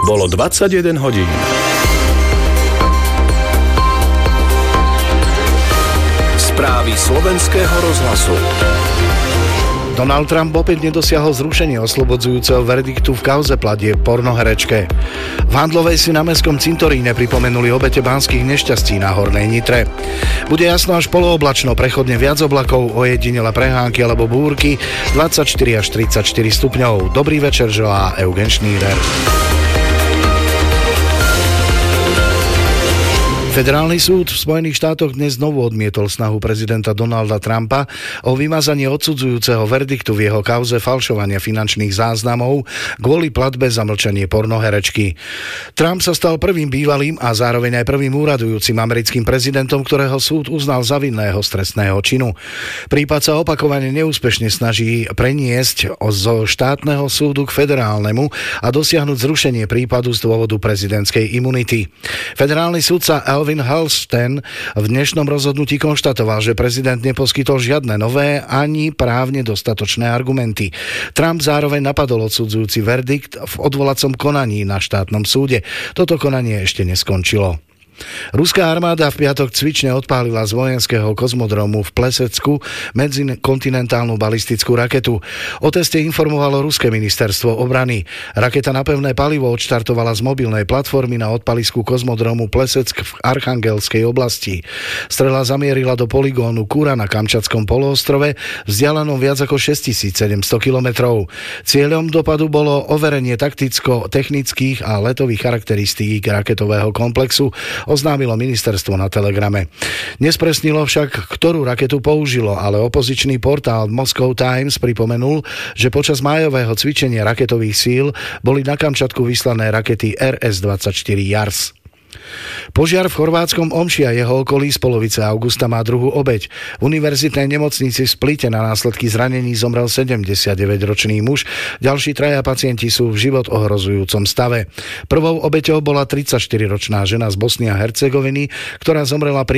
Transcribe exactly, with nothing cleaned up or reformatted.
Bolo dvadsaťjeden hodín. Správy slovenského rozhlasu. Donald Trump opäť nedosiahol zrušenie oslobodzujúceho verdiktu v kauze platieb pornoherečke. V Handlovej si na mestskom cintoríne pripomenuli obete banských nešťastí na Hornej Nitre. Bude jasno až polooblačno, prechodne viac oblakov, ojedinele prehánky alebo búrky, dvadsaťštyri až tridsaťštyri stupňov. Dobrý večer, želá Eugen Schneider. Federálny súd v Spojených štátoch dnes znovu odmietol snahu prezidenta Donalda Trumpa o vymazanie odsudzujúceho verdiktu v jeho kauze falšovania finančných záznamov kvôli platbe za mlčanie pornoherečky. Trump sa stal prvým bývalým a zároveň aj prvým úradujúcim americkým prezidentom, ktorého súd uznal za vinného z trestného činu. Prípad sa opakovane neúspešne snaží preniesť zo štátneho súdu k federálnemu a dosiahnuť zrušenie prípadu z dôvodu prezidentskej imunity. Federálny súdca Alvin Halsten v dnešnom rozhodnutí konštatoval, že prezident neposkytol žiadne nové ani právne dostatočné argumenty. Trump zároveň napadol odsudzujúci verdikt v odvolacom konaní na štátnom súde. Toto konanie ešte neskončilo. Ruská armáda v piatok cvične odpálila z vojenského kozmodromu v Plesecku medzikontinentálnu balistickú raketu. O teste informovalo ruské ministerstvo obrany. Raketa na pevné palivo odštartovala z mobilnej platformy na odpalisku kozmodromu Pleseck v Archangelskej oblasti. Strela zamierila do poligónu Kura na Kamčatskom poloostrove, vzdialenom viac ako šesťtisícsedemsto kilometrov. Cieľom dopadu bolo overenie takticko-technických a letových charakteristík raketového komplexu, oznámilo ministerstvo na Telegrame. Nespresnilo však, ktorú raketu použilo, ale opozičný portál Moscow Times pripomenul, že počas májového cvičenia raketových síl boli na Kamčatku vyslané rakety er es dvadsaťštyri Jars. Požiar v chorvátskom Omši a jeho okolí z polovice augusta má druhú obeť. V univerzitnej nemocnici v Splite na následky zranení zomrel sedemdesiatdeväťročný muž, ďalší traja pacienti sú v život ohrozujúcom stave. Prvou obeťou bola tridsaťštyriročná žena z Bosny a Hercegoviny, ktorá zomrela pri